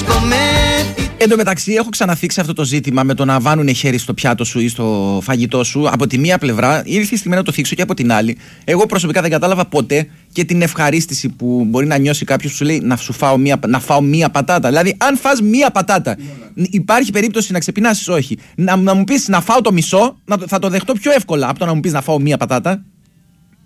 Εν τω μεταξύ, έχω ξαναθίξει αυτό το ζήτημα με το να βάνουνε χέρι στο πιάτο σου ή στο φαγητό σου. Από τη μία πλευρά, ήρθε η στιγμή να το θίξω, και από την άλλη. Εγώ προσωπικά δεν κατάλαβα ποτέ και την ευχαρίστηση που μπορεί να νιώσει κάποιος που σου λέει να φάω μία πατάτα. Δηλαδή, αν φας μία πατάτα, υπάρχει περίπτωση να ξεπεινάσεις? Όχι. Να μου πεις να φάω το μισό, θα το δεχτώ πιο εύκολα από το να μου πεις να φάω μία πατάτα.